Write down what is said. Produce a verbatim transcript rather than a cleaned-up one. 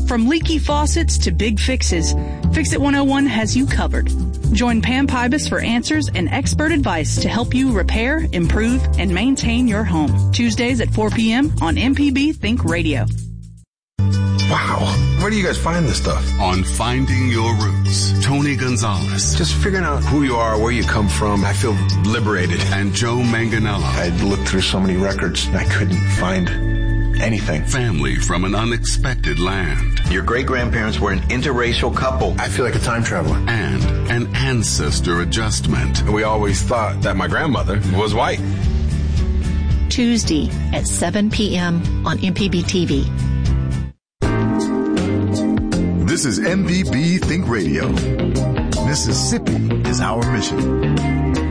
From leaky faucets to big fixes, Fix It one oh one has you covered. Join Pam Pybus for answers and expert advice to help you repair, improve, and maintain your home. Tuesdays at four p.m. on M P B Think Radio. Wow. Where do you guys find this stuff? On Finding Your Roots, Tony Gonzalez. Just figuring out who you are, where you come from. I feel liberated. And Joe Manganiello. I looked through so many records, I couldn't find anything. Family from an unexpected land. Your great-grandparents were an interracial couple. I feel like a time traveler. And an ancestor adjustment. We always thought that my grandmother was white. Tuesday at seven p.m. on M P B T V. This is M P B Think Radio. Mississippi is our mission.